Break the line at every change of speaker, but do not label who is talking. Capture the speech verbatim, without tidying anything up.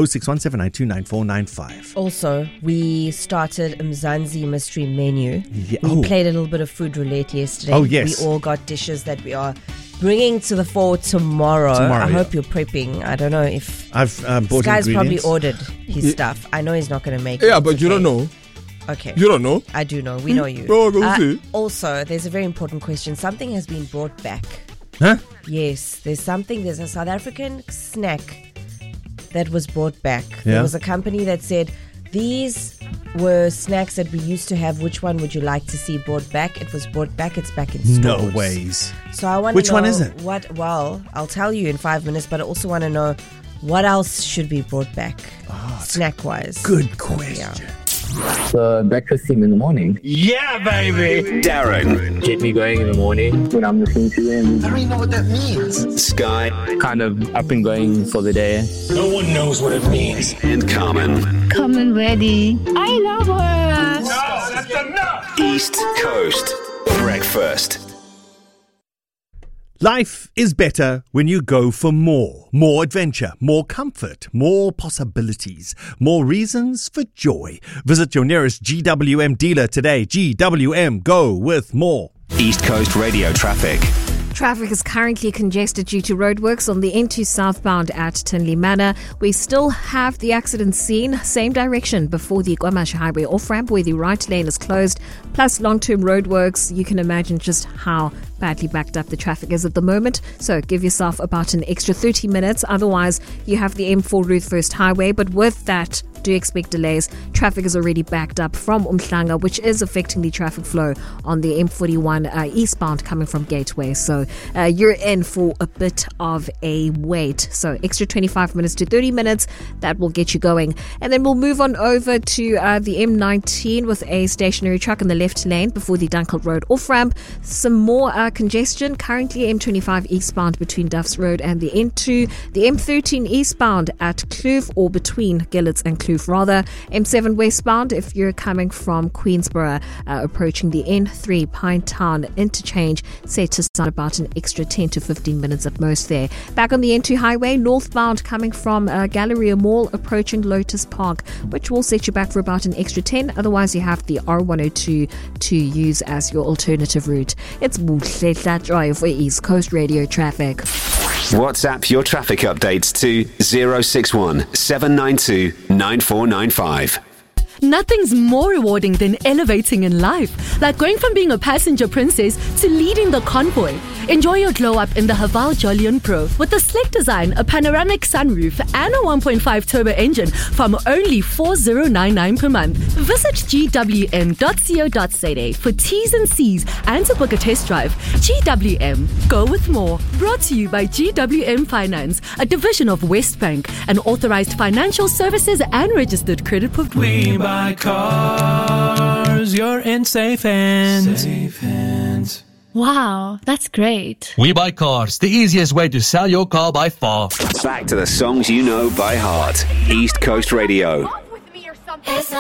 oh six one seven nine two nine four nine five.
Also, we started Mzansi Mystery Menu.
Yeah.
We
Oh.
played a little bit of food roulette yesterday.
Oh, yes.
We all got dishes that we are bringing to the fore tomorrow.
Tomorrow,
I
yeah.
hope you're prepping. I don't know if
I've uh, bought
Sky's probably
ingredients.
ordered his
Yeah.
stuff. I know he's not going to make it.
Yeah,
It's
but you
okay.
don't know.
Okay.
You don't know.
I do know. We know you.
Oh, go
Uh,
see.
also, there's a very important question. Something has been brought back.
Huh?
Yes, there's something. There's a South African snack that was brought back.
Yeah.
There was a company that said, these were snacks that we used to have. Which one would you like to see brought back? It was brought back. It's back in stores.
No ways.
So I want
Which
to know
one is it?
What? Well, I'll tell you in five minutes. But I also want to know what else should be brought back, snack-wise.
Good question.
The breakfast team in the morning.
Yeah, baby.
Darren,
Get me going in the morning when I'm listening to them.
I don't even know what that means.
Sky,
Kind of up and going for the day.
No one knows what it means.
and Carmen.
Come and ready. I love her.
No, that's enough.
East Coast Breakfast.
Life is better when you go for more. More adventure, more comfort, more possibilities, more reasons for joy. Visit your nearest G W M dealer today. G W M, go with more.
East Coast Radio traffic.
Traffic is currently congested due to roadworks on the N two southbound at Tinley Manor. We still have the accident scene, same direction before the KwaMashu Highway off-ramp where the right lane is closed, plus long-term roadworks. You can imagine just how badly backed up the traffic is at the moment. So give yourself about an extra thirty minutes. Otherwise, you have the M four Ruth First Highway. But with that, do expect delays. Traffic is already backed up from Umhlanga, which is affecting the traffic flow on the M forty-one uh, eastbound coming from Gateway. So uh, you're in for a bit of a wait. So extra twenty-five minutes to thirty minutes, that will get you going. And then we'll move on over to uh, the M nineteen with a stationary truck in the left lane before the Dunkeld Road off-ramp. Some more uh, congestion. Currently M twenty-five eastbound between Duffs Road and the N two. The M thirteen eastbound at Kloof, or between Gillards and Kloof rather. M seven westbound if you're coming from Queensborough, uh, approaching the N three Pinetown interchange, set to start about an extra ten to fifteen minutes at most there. Back on the N two highway, northbound coming from uh, Galleria Mall, approaching Lotus Park, which will set you back for about an extra ten. Otherwise, you have the R one oh two to use as your alternative route. It's Mutletla Drive for East Coast Radio traffic.
WhatsApp your traffic updates to zero six one seven nine two nine four nine five.
Nothing's more rewarding than elevating in life, like going from being a passenger princess to leading the convoy. Enjoy your glow up in the Haval Jolion Pro with a sleek design, a panoramic sunroof, and a one point five turbo engine from only four thousand ninety-nine per month. Visit g w m dot co dot z a for T's and C's and to book a test drive. G W M, go with more. Brought to you by G W M Finance, a division of Westbank, an authorized financial services and registered credit provider.
We buy cars, you're in safe hands. Safe hands.
Wow, that's great.
We buy cars, the easiest way to sell your car by far.
Back to the songs you know by heart. East Coast Radio.
It's